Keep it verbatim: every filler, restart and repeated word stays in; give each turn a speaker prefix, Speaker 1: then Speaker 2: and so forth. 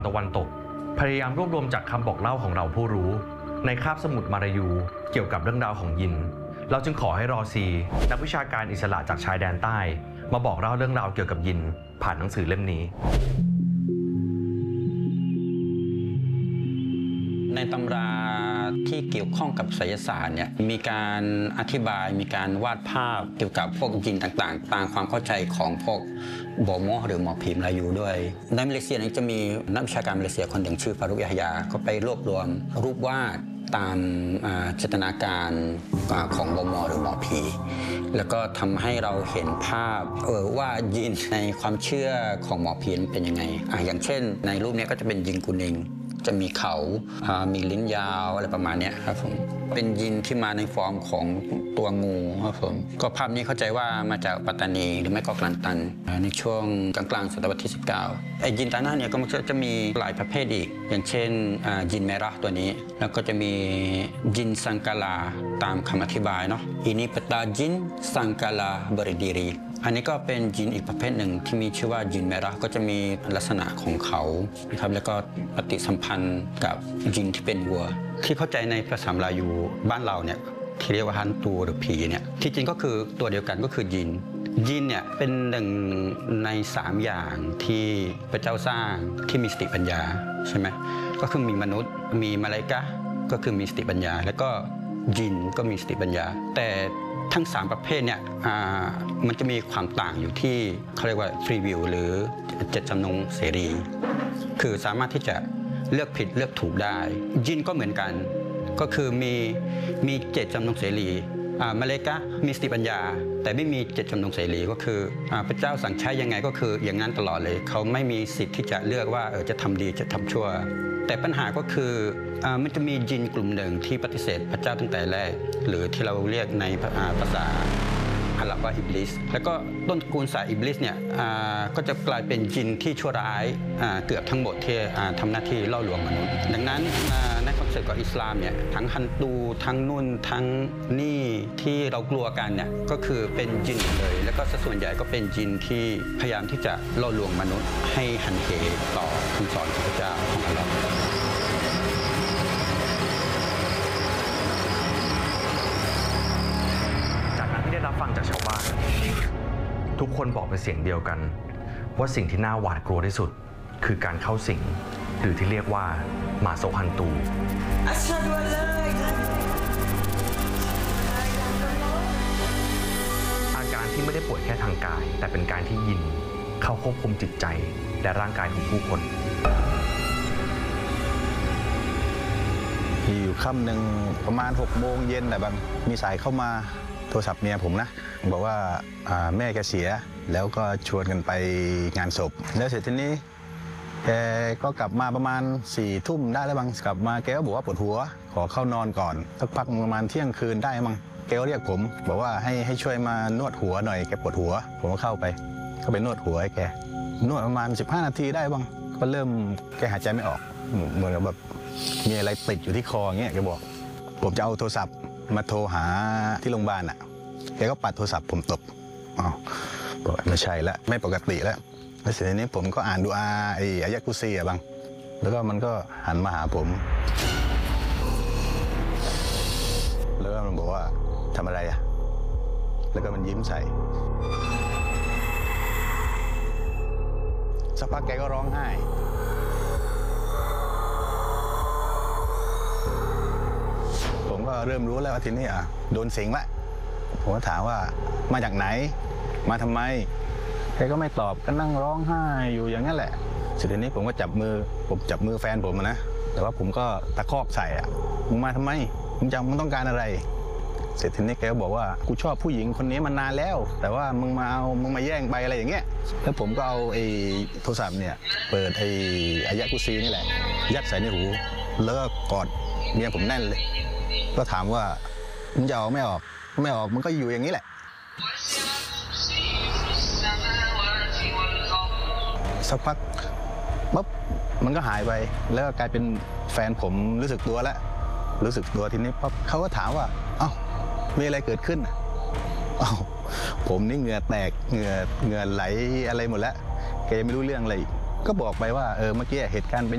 Speaker 1: ตะวันตกพยายามรวบรวมจากคำบอกเล่าของเราผู้รู้ในคาบสมุดมารายูเกี่ยวกับเรื่องราวของยินเราจึงขอให้รอซีนักวิชาการอิสระจากชายแดนใต้มาบอกเล่าเรื่องราวเกี่ยวกับยินผ่านหนังสือเล่มนี้
Speaker 2: ในตำราที่เกี่ยวข้องกับไสยศาสตร์เนี่ยมีการอธิบายมีการวาดภาพเกี่ยวกับพวกยินต่างๆตามความเข้าใจของพวกโบโมหรือหมอผีมลายูด้วยในมาเลเซียนั้นจะมีนักวิชาการมาเลเซียคนหนึ่งชื่อฟารุกยะฮยาก็ไปรวบรวมรูปวาดตามจินตนาการของโบโมหรือหมอผีแล้วก็ทำให้เราเห็นภาพเออว่ายินในความเชื่อของหมอผีเป็นยังไงอ่ะอย่างเช่นในรูปนี้ก็จะเป็นยินกุนิงจะมีเขามีลิ้นยาวอะไรประมาณนี้ครับผมเป็นยินที่มาในฟอร์มของตัวงูครับผมก็ภาพนี้เข้าใจว่ามาจากปัตตานีหรือไม่ก็กลันตันในช่วงกลางๆศตวรรษที่สิบเก้าไอ้ยินตาหน้าเนี่ยก็มันจะมีหลายประเภทอีกอย่างเช่นยินเมราตัวนี้แล้วก็จะมียินสังกาลาตามคำอธิบายเนาะอินิปตายินสังกาลาบริดีรีอันนี้ก็เป็นยินอีกประเภทหนึ่งที่มีชื่อว่ายินเมราก็จะมีลักษณะของเขานะครับแล้วก็ปฏิสัมพันธ์กับยินที่เป็นวัวที่เข้าใจในภาษามลายูบ้านเราเนี่ยที่เรียกว่าฮันตูหรือผีเนี่ยที่จริงก็คือตัวเดียวกันก็คือยินยินเนี่ยเป็นหนึ่งในสามอย่างที่พระเจ้าสร้างที่มีสติปัญญาใช่ไหมก็คือมีมนุษย์มีมาลาอิกะฮ์ก็คือมีสติปัญญาแล้วก็ยินก็มีสติปัญญาแต่ทั้งสามประเภทเนี่ยมันจะมีความต่างอยู่ที่เขาเรียกว่าฟรีวิลหรือเจตจำนงเสรีคือสามารถที่จะเลือกผิดเลือกถูกได้ยินก็เหมือนกันก็คือมีมีเจตจำนงเสรีมาเลกะมีสติปัญญาแต่ไม่มีเจตจำนงเสรีก็คือพระเจ้าสั่งใช้ยังไงก็คืออย่างนั้นตลอดเลยเขาไม่มีสิทธิ์ที่จะเลือกว่าเออจะทำดีจะทำชั่วแต่ปัญหาก็คือมันจะมียินกลุ่มหนึ่งที่ปฏิเสธพระเจ้าตั้งแต่แรกหรือที่เราเรียกในภาษาอาหรับว่าอิบลิสแล้วก็ต้นตระกูลสายอิบลิสเนี่ยก็จะกลายเป็นยินที่ชั่วร้ายเกือบทั้งหมดที่ทำหน้าที่ล่อลวงมนุษย์ดังนั้นในคอนเซ็ปต์ของอิสลามเนี่ยทั้งฮันตูทั้งนุ่นทั้งนี่ที่เรากลัวกันเนี่ยก็คือเป็นยินเลยแล้วก็ส่วนใหญ่ก็เป็นยินที่พยายามที่จะล่อลวงมนุษย์ให้หันเหต่อคำสอนของพระเจ้าของอัลเลาะห์
Speaker 1: รับฟังจากชาวบ้านทุกคนบอกเป็นเสียงเดียวกันว่าสิ่งที่น่าหวาดกลัวที่สุดคือการเข้าสิงหรือที่เรียกว่ามาโซฮันตูอาการที่ไม่ได้ป่วยแค่ทางกายแต่เป็นการที่ยินเข้าควบคุมจิตใจและร่างกายของผู้คน
Speaker 3: มีอยู่ค่ำหนึ่งประมาณหกโมงเย็นแต่บางมีสายเข้ามาโทรศัพท์เมียผมนะบอกว่าแม่แกเสียแล้วก็ชวนกันไปงานศพแล้วเสร็จทีนี้แกก็กลับมาประมาณสี่ทุ่มได้แล้วบางกลับมาแกก็บอกว่าปวดหัวขอเข้านอนก่อนสักพักประมาณเที่ยงคืนได้มั้งแกก็เรียกผมบอกว่าให้ให้ช่วยมานวดหัวหน่อยแกปวดหัวผมก็เข้าไปเข้าไปนวดหัวให้แกนวดประมาณสิบห้านาทีได้บ้างก็เริ่มแกหายใจไม่ออกเหมือนแบบมีอะไรติดอยู่ที่คออย่างเงี้ยแกบอกผมจะเอาโทรศัพท์มาโทรหาที่โรงพยาบาลอ่ะแกก็ปัดโทรศัพท์ผมตบอ๋อบอกไม่ใช่แล้วไม่ปกติแล้วแล้วเสร็จนี้ผมก็อ่านดูอาไอ้อายะกุซีอะบังแล้วก็มันก็หันมาหาผมแล้วก็มันบอกว่าทำอะไรอะแล้วก็มันยิ้มใส่สักพักแกก็ร้องไห้ผมก็เริ่มรู้แล้วว่าทีนี้อ่ะโดนสิงละผมก็ถามว่ามาจากไหนมาทำไมแกก็ไม่ตอบก็นั่งร้องไห้อยู่อย่างนั้นแหละสุดท้ายนี้ผมก็จับมือผมจับมือแฟนผมนะแต่ว่าผมก็ตะคอกใส่อ่ะมึงมาทำไมมึงจะมึงต้องการอะไรเสร็จทีนี้แกก็บอกว่ากูชอบผู้หญิงคนนี้มานานแล้วแต่ว่ามึงมาเอามึงมาแย่งไปอะไรอย่างเงี้ยแล้วผมก็เอาไอ้โทรศัพท์เนี่ยเปิดไอ้อายะกุซีนี่แหละยัดใส่ในหูแล้วก็กอดเมียผมแน่นเลยก็ถามว่ามึงจะออกไม่ออกไม่ออกมันก็อยู่อย่างนี้แหละสักพักปุ๊บมันก็หายไปแล้วก็กลายเป็นแฟนผมรู้สึกตัวแล้วรู้สึกตัวทีนี้ปั๊บเขาก็ถามว่าเอ้ามีอะไรเกิดขึ้นเอ้าผมนี่เหงื่อแตกเหงื่อเหงื่อไหลอะไรหมดแล้วแกยังไม่รู้เรื่องอะไรอีกก็บอกไปว่าเออเมื่อกี้เหตุการณ์เป็น